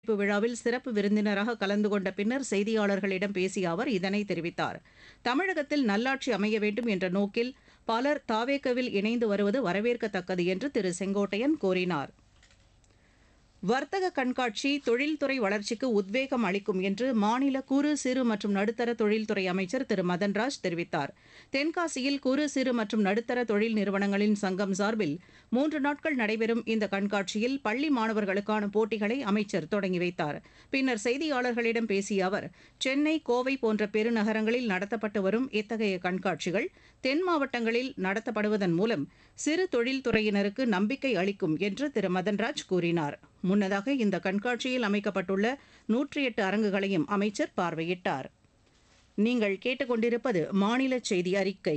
விழாவில் சிறப்பு விருந்தினராக கலந்து கொண்ட பின்னர் செய்தியாளர்களிடம் பேசிய அவர் இதனை தெரிவித்தார். தமிழகத்தில் நல்லாட்சி அமைய வேண்டும் என்ற நோக்கில் பலர் தாவேகவில் இணைந்து வருவது வரவேற்கத்தக்கது என்று திரு செங்கோட்டையன் கூறினார். வர்த்தக கண்காட்சி தொழில்துறை வளர்ச்சிக்கு உத்வேகம் அளிக்கும் என்று மாநில குறு சிறு மற்றும் நடுத்தர தொழில்துறை அமைச்சர் திரு மதன்ராஜ் தெரிவித்தார். தென்காசியில் குறு சிறு மற்றும் நடுத்தர தொழில் நிறுவனங்களின் சங்கம் சார்பில் 3 நாட்கள் நடைபெறும் இந்த கண்காட்சியில் பள்ளி மாணவர்களுக்கான போட்டிகளை அமைச்சர் தொடங்கி வைத்தார். பின்னர் செய்தியாளர்களிடம் பேசிய அவர், சென்னை, கோவை போன்ற பெருநகரங்களில் நடத்தப்பட்டு வரும் இத்தகைய கண்காட்சிகள் தென் மாவட்டங்களில் நடத்தப்படுவதன் மூலம் சிறு தொழில்துறையினருக்கு நம்பிக்கை அளிக்கும் என்று திரு மதன்ராஜ் கூறினார். முன்னதாக இந்த கண்காட்சியில் அமைக்கப்பட்டுள்ள 108 அரங்குகளையும் அமைச்சர் பார்வையிட்டார். நீங்கள் கேட்டுக்கொண்டிருப்பது மாநில செய்தி அறிக்கை.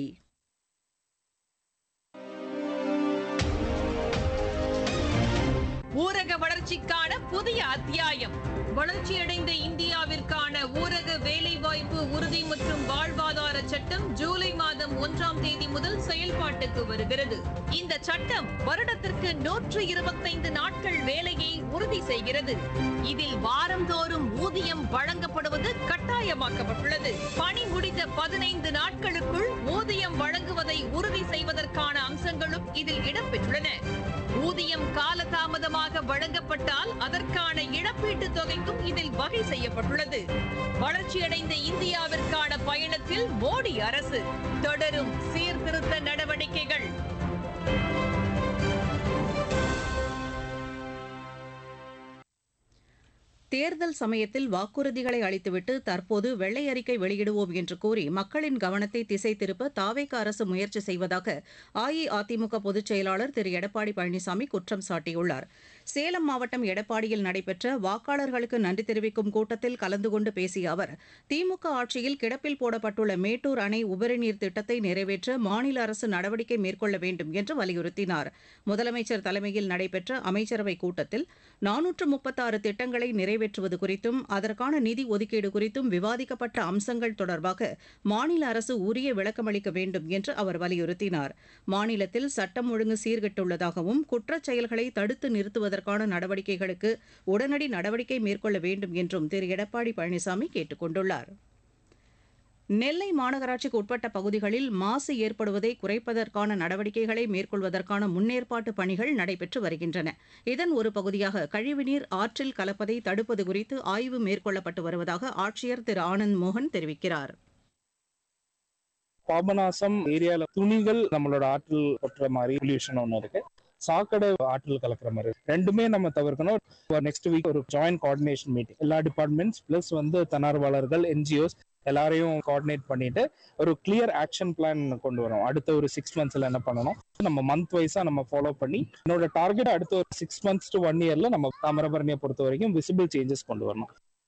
ஊரக வளர்ச்சிக்கான புதிய அத்தியாயம். வளர்ச்சியடைந்த இந்தியாவிற்கான ஊரக வேலைவாய்ப்பு உறுதி மற்றும் வாழ்வாதார சட்டம் ஜூலை மாதம் 1ஆம் தேதி முதல் செயல்பாட்டுக்கு வருகிறது. இந்த சட்டம் வருடத்திற்கு 125 நாட்கள் வேலையை உறுதி செய்கிறது. இதில் வாரந்தோறும் ஊதியம் வழங்கப்படுவது கட்டாயமாக்கப்பட்டுள்ளது. பணி முடிந்த 15 நாட்களுக்குள் ஊதியம் வழங்குவதை உறுதி செய்வதற்கான அம்சங்களும் இதில் இடம்பெற்றுள்ளன. ஊதியம் காலதாமதமாக வழங்கப்பட்டால் அதற்கான இழப்பீட்டுத் தொகைக்கும் இதில் வகை செய்யப்பட்டுள்ளது. வளர்ச்சியடைந்த இந்தியாவிற்கான பயணத்தில் மோடி அரசு தொடரும் சீர்திருத்த நடவடிக்கைகள். தேர்தல் சமயத்தில் வாக்குறுதிகளை அளித்துவிட்டு தற்போது வெள்ளை அறிக்கை வெளியிடுவோம் என்று கூறி மக்களின் கவனத்தை திசை திருப்ப தாவேக அரசு முயற்சி செய்வதாக அஇஅதிமுக பொதுச் செயலாளர் திரு எடப்பாடி பழனிசாமி குற்றம் சாட்டியுள்ளார். சேலம் மாவட்டம் எடப்பாடியில் நடைபெற்ற வாக்காளர்களுக்கு நன்றி தெரிவிக்கும் கூட்டத்தில் கலந்து கொண்டு பேசிய அவர், திமுக ஆட்சியில் கிடப்பில் போடப்பட்டுள்ள மேட்டூர் அணை உபரிநீர் திட்டத்தை நிறைவேற்ற மாநில அரசு நடவடிக்கை மேற்கொள்ள வேண்டும் என்று வலியுறுத்தினார். முதலமைச்சர் தலைமையில் நடைபெற்ற அமைச்சரவைக் கூட்டத்தில் 436 திட்டங்களை நிறைவேற்றுவது குறித்தும் அதற்கான நிதி ஒதுக்கீடு குறித்தும் விவாதிக்கப்பட்ட அம்சங்கள் தொடர்பாக மாநில அரசு உரிய விளக்கமளிக்க வேண்டும் என்று அவர் வலியுறுத்தினார். மாநிலத்தில் சட்டம் ஒழுங்கு சீர்கெட்டுள்ளதாகவும் குற்றச் செயல்களை தடுத்து நிறுத்துவதற்கான நடவடிக்கைகளுக்கு உடனடி நடவடிக்கை மேற்கொள்ள வேண்டும் என்றும் திரு எடப்பாடி பழனிசாமி கேட்டுக் கொண்டுள்ளார். நெல்லை மாநகராட்சிக்கு உட்பட்ட பகுதிகளில் மாசு ஏற்படுவதை குறைப்பதற்கான நடவடிக்கைகளை மேற்கொள்வதற்கான முன்னேற்பாட்டு பணிகள் நடைபெற்று வருகின்றன. இதன் ஒரு பகுதியாக கழிவுநீர் ஆற்றில் கலப்பதை தடுப்பது குறித்து ஆய்வு மேற்கொள்ளப்பட்டு வருவதாக ஆட்சியர் திரு ஆனந்த் மோகன் தெரிவிக்கிறார். பாபநாசம் ஏரியால துணிகள் நம்மளோட ஆற்றில் கொட்டுற மாதிரி பொல்யூஷன் ஒன்று இருக்கு. சாக்கடை ஆற்றில் கலக்கிற மாதிரி ரெண்டுமே நம்ம தவிர்க்கணும். நெக்ஸ்ட் வீக் ஒரு ஜாயிண்ட் கோஆர்டினேஷன் மீட்டிங் எல்லா டிபார்ட்மெண்ட்ஸ் பிளஸ் தன்னார்வலர்கள், என்ஜிஓஸ் எல்லாரையும் கோஆர்டினேட் பண்ணிட்டு ஒரு கிளியர் ஆக்ஷன் பிளான் கொண்டு வரோம். அடுத்த ஒரு 6 monthsல என்ன பண்ணணும், நம்ம மந்த் வைஸா நம்ம ஃபாலோ பண்ணி என்னோட டார்கெட் அடுத்த ஒரு 6 months to 1 yearல நம்ம தாமிரபரணியை பொறுத்த வரைக்கும் விசிபிள் சேஞ்சஸ் கொண்டு வரணும்.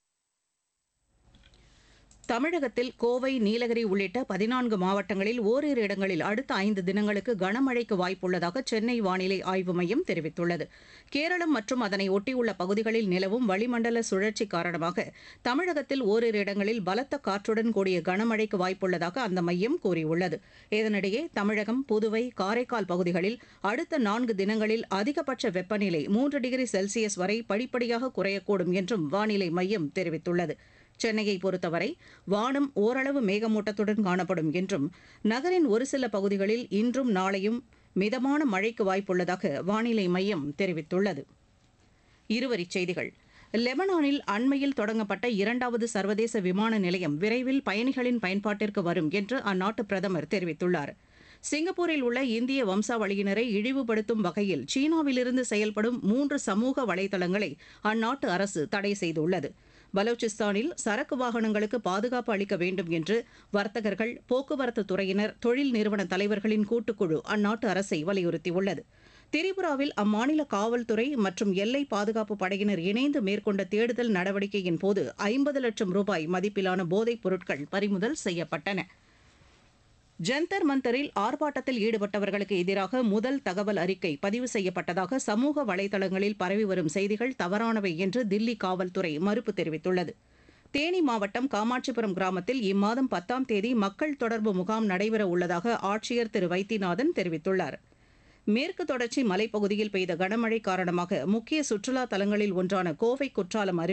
தமிழகத்தில் கோவை, நீலகிரி உள்ளிட்ட 14 மாவட்டங்களில் ஓரிரு இடங்களில் அடுத்த 5 தினங்களுக்கு கனமழைக்கு வாய்ப்புள்ளதாக சென்னை வானிலை ஆய்வு மையம் தெரிவித்துள்ளது. கேரளம் மற்றும் அதனை ஒட்டியுள்ள பகுதிகளில் நிலவும் வளிமண்டல சுழற்சி காரணமாக தமிழகத்தில் ஓரிரு இடங்களில் பலத்த காற்றுடன் கூடிய கனமழைக்கு வாய்ப்புள்ளதாக அந்த மையம் கூறியுள்ளது. இதனிடையே தமிழகம், புதுவை, காரைக்கால் பகுதிகளில் அடுத்த 4 தினங்களில் அதிகபட்ச வெப்பநிலை 3 டிகிரி செல்சியஸ் வரை படிப்படியாக குறையக்கூடும் என்றும் வானிலை மையம் தெரிவித்துள்ளது. சென்னையை பொறுத்தவரை வானம் ஓரளவு மேகமூட்டத்துடன் காணப்படும் என்றும் நகரின் ஒரு சில பகுதிகளில் இன்றும் நாளையும் மிதமான மழைக்கு வாய்ப்புள்ளதாக வானிலை மையம் தெரிவித்துள்ளது. இருவரிச் செய்திகள். லெபனானில் அண்மையில் தொடங்கப்பட்ட 2வது சர்வதேச விமான நிலையம் விரைவில் பயணிகளின் பயன்பாட்டிற்கு வரும் என்று அந்நாட்டு பிரதமர் தெரிவித்துள்ளார். சிங்கப்பூரில் உள்ள இந்திய வம்சாவளியினரை இழிவுபடுத்தும் வகையில் சீனாவிலிருந்து செயல்படும் 3 சமூக வலைதளங்களை அந்நாட்டு அரசு தடை செய்துள்ளது. பலூச்சிஸ்தானில் சரக்கு வாகனங்களுக்கு பாதுகாப்பு அளிக்க வேண்டும் என்று வர்த்தகர்கள், போக்குவரத்து துறையினர், தொழில் நிறுவன தலைவர்களின் கூட்டுக்குழு அந்நாட்டு அரசை வலியுறுத்தியுள்ளது. திரிபுராவில் அம்மாநில காவல்துறை மற்றும் எல்லை பாதுகாப்பு படையினர் இணைந்து மேற்கொண்ட தேடுதல் நடவடிக்கையின் போது 50 லட்சம் ரூபாய் மதிப்பிலான போதைப் பொருட்கள் பறிமுதல் செய்யப்பட்டன. ஜந்தர் மந்தரில் ஆர்ப்பாட்டத்தில் ஈடுபட்டவர்களுக்கு எதிராக முதல் தகவல் அறிக்கை பதிவு செய்யப்பட்டதாக சமூக வலைதளங்களில் பரவி வரும் செய்திகள் தவறானவை என்று தில்லி காவல்துறை மறுப்பு தெரிவித்துள்ளது. தேனி மாவட்டம் காமாட்சிபுரம் கிராமத்தில் இம்மாதம் 10ஆம் தேதி மக்கள் தொடர்பு முகாம் நடைபெற உள்ளதாக ஆட்சியர் திரு வைத்தியநாதன் தெரிவித்துள்ளார். மேற்கு தொடர்ச்சி மலைப்பகுதியில் பெய்த கனமழை காரணமாக முக்கிய சுற்றுலா தலங்களில் ஒன்றான கோவை குற்றாலம்